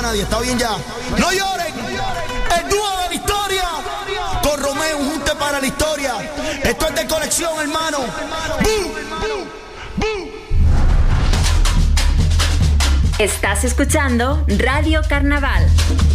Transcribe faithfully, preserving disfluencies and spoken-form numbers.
nadie, está bien ya. No lloren, el dúo de la historia, con Romeo, un junte para la historia. Esto es de colección, hermano. ¡Bum! ¡Bum! Estás escuchando Radio Carnaval.